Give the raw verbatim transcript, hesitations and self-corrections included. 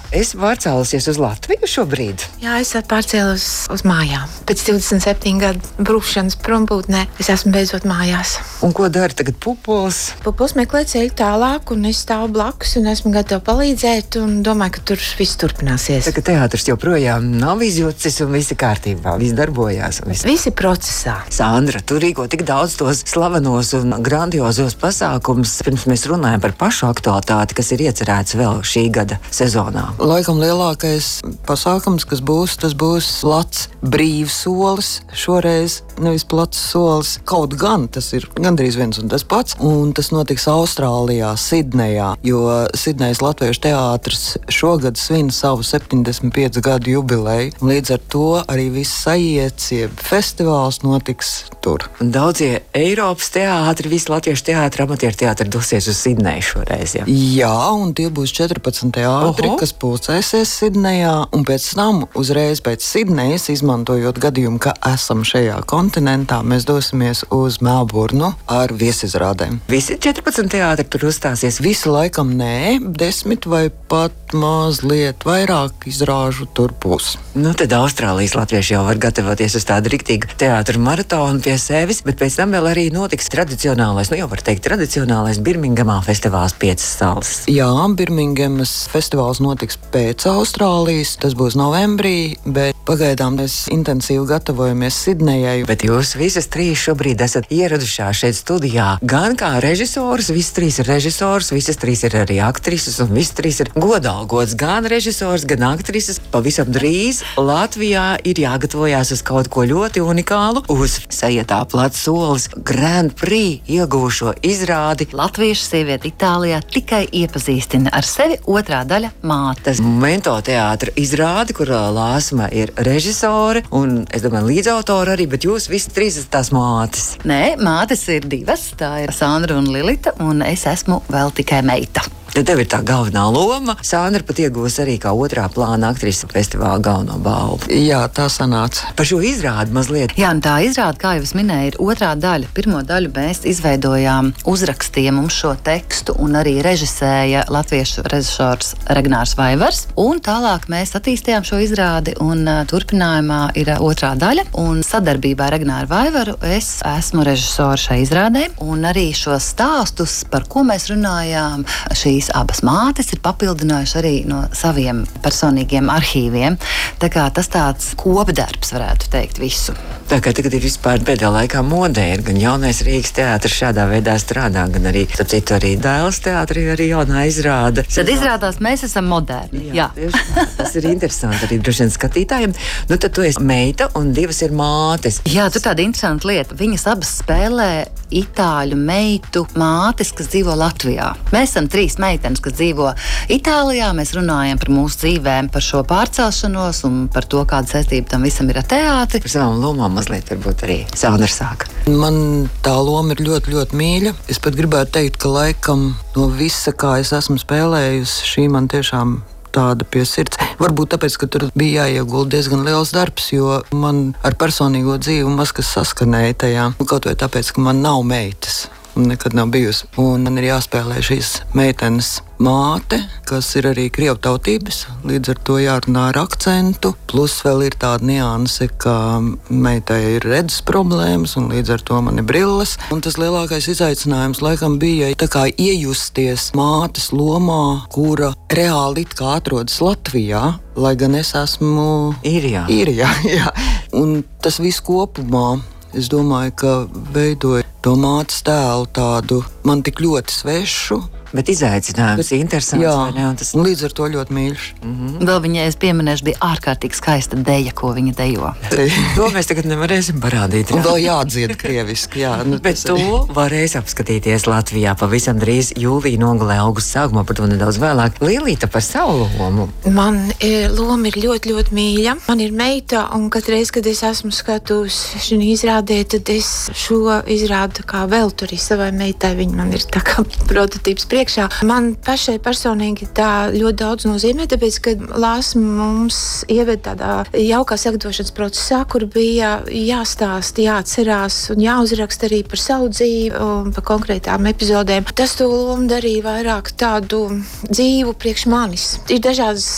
Es pārcēlusies uz Latviju šobrīd. Jā, es pārcēlos uz mājām. Pēc divdesmit septiņu gadu brūkšanas prombūtnē es esmu beidzot mājās. Un ko dara tagad Pupols? Pupols meklē ceļu tālāk, un es stāvu blakus un esmu gatava palīdzēt, un domāju, ka tur viss turpināsies. Tagad teātris joprojām nav izjūcis un viss ir kārtībā, viss darbojās. Viss Visi procesā. Sandra, tu rīko tik daudz tos slavenos un grandiozos pasākums. Pirms mēs runājam par pašu aktualitāti, kas ir iecerēts vēl šī gada sezonā. Laikam lielākais pasākums, kas būs, tas būs plats brīvsolis. Šoreiz nevis plats solis, kaut gan tas ir gandrīz viens un tas pats. Un tas notiks Austrālijā, Sidnejā, jo Sidnejas Latviešu teātris šogad svin savu septiņdesmit piecu gadu jubileju. Līdz ar to arī viss sajiets, jeb festivāls notiks tur. Un daudzie Eiropas teātri, visi latviešu teātri, amatieru teātri dosies uz Sidneju šoreiz. Jā, jā un tie būs četrpadsmit teātri, Oho. kas pulcēsies Sidnejā, un pēc tam uzreiz pēc Sidnejas, izmantojot gadījumu, ka esam šajā kontinentā, mēs dosimies uz Melburnu ar viesizrādēm. Visi četrpadsmit teātri tur uzstāsies. Visu laikam nē, desmit vai pat mazliet vairāk izrāžu tur būs. Nu, tad Austrālijas latvieši jau var gatavoties uz tādu riktīgu teātru maratonu pie sevis, bet pēc tam vēl arī notiks tradicionālais, nu jau var teikt, tradicionālais Birmingemā festivāls Piecas salas. Jā, Birmingemas festivāls notiks pēc Austrālijas, tas būs novembrī, bet pagaidām mēs intensīvi gatavojamies Sidnejai. Bet jūs visas trīs šobrīd esat ieradušās šeit studijā gan kā režisors, visas trīs ir režisors, visas trīs ir arī aktrises un visas trīs ir godalgots. Gan režisors, gan aktrises. Pavisam drīz Latvijā ir jāgatavojās uz kaut ko ļoti unikālu, uz Sajietā plats solis Grand Prix iegūšo izrādi. Latviešu sieviete Itālijā tikai iepazīstina ar sevi otrā daļa māte. Tas Momento teātra izrādi, kur Lāsma ir režisore un, es domāju, līdzautora arī, bet jūs visi trīs esat tās mātes. Nē, mātes ir divas, tā ir Sandra un Lilita, un es esmu vēl tikai meita. Tad tev ir tā galvenā loma. Sandra pat iegūs arī kā otrā plāna aktrise festivāla galveno balvu. Jā, tā sanāca. Par šo izrādi mazliet. Jā, un tā izrāda, kā jau es minēju, ir otrā daļa. Pirmo daļu mēs izveidojām, uzrakstīja mums šo tekstu un arī režisēja latviešu režisors Regnārs Vaivars. Un tālāk mēs attīstījām šo izrādi un uh, turpinājumā ir uh, otrā daļa. Un sadarbībā ar Regnāru Vaivaru es esmu režisori šai izrādē. Un arī šos stāstus, par ko mēs runājām, šīs abas mātes ir papildinājuši arī no saviem personīgiem arhīviem. Tā kā tas tāds kopdarbs, varētu teikt, visu. Tā kā tagad ir vispār pēdējā laikā modē, ir gan jaunais Rīgas teātris šādā veidā strādā, gan arī, starp citu, arī Dēls teātrī arī jaunā izrāda. Tad izrādās, mēs esam moderni. Jā, Jā. Tieši, tas ir interesanti arī droši vien skatītājiem. Nu, tad tu esi meita un divas ir mātes. Jā, tur tāda interesanta lieta. Viņas abas spēlē itāļu meitu mātes, kas dzīvo Latvijā. Mēs esam trīs meitenes, kas dzīvo Itālijā. Mēs runājam par mūsu dzīvēm, par šo pārcelšanos un par to, kāda saistība tam visam ir ar teātri. Par savām lomām mazliet varbūt arī Sandra sāka. Man tā loma ir ļoti, ļoti mīļa. Es pat gribētu teikt, ka laikam no visa, kā es esmu spēlējusi, šī man tiešām tāda pie sirds. Varbūt tāpēc, ka tur bija jāiegulda diezgan liels darbs, jo man ar personīgo dzīvi maz kas saskanēja tajā. Kaut vai tāpēc, ka man nav meitas. Nekad nav bijusi. Un man ir jāspēlē šīs meitenes māte, kas ir arī krievu tautības, līdz ar to jārunā ar akcentu. Plus vēl ir tāda nianse, ka meitai ir redzes problēmas, un līdz ar to man ir brilles. Un tas lielākais izaicinājums laikam bija tā kā iejusties mātes lomā, kura reāli it kā atrodas Latvijā, lai gan es esmu Īrijā. Īrijā, jā. Un tas viss kopumā, es domāju, ka veidoja to mātes tēlu tādu man tik ļoti svešu. Bet izaicinājums ir interesants. Jā, vai ne? Un tas... un līdz ar to ļoti mīļš. Mm-hmm. Vēl viņai, es pieminēšu, bija ārkārtīgi skaista deja, ko viņa dejo. To mēs tagad nevarēsim parādīt. Un vēl jādzied krieviski. Jā, nu, Bet to arī varēs apskatīties Latvijā pavisam drīz jūlija nogalē augusta sākumā, par to nedaudz vēlāk. Lilīta par savu lomu. Man e, loma ir ļoti, ļoti mīļa. Man ir meita, un katreiz, kad es esmu skatusi šī izrādē, tad es šo izrādu kā veltu arī savai meitai. Viņa man ir tā kā prototīps priekšā. Man pašai personīgi tā ļoti daudz nozīmē, tāpēc, ka Lāsma mums ieved tādā jaukā sagatavošanas procesā, kur bija jāstāst, jāatcerās un jāuzraksta arī par savu dzīvi un par konkrētām epizodēm. Tas to lomu darīja vairāk tādu dzīvu priekš manis. Ir dažādas